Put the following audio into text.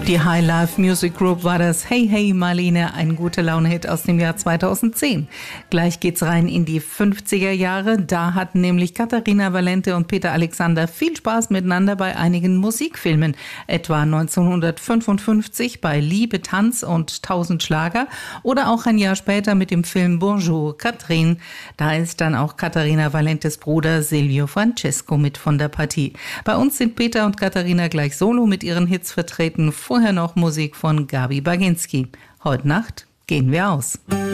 Die High Life Music Group war das Hey Hey Marlene, ein guter Laune-Hit aus dem Jahr 2010. Gleich geht's rein in die 50er Jahre. Da hatten nämlich Katharina Valente und Peter Alexander viel Spaß miteinander bei einigen Musikfilmen. Etwa 1955 bei Liebe, Tanz und 1000 Schlager oder auch ein Jahr später mit dem Film Bonjour Catherine. Da ist dann auch Katharina Valentes Bruder Silvio Francesco mit von der Partie. Bei uns sind Peter und Katharina gleich solo mit ihren Hits vertreten. Vorher noch Musik von Gabi Baginski. Heute Nacht gehen wir aus.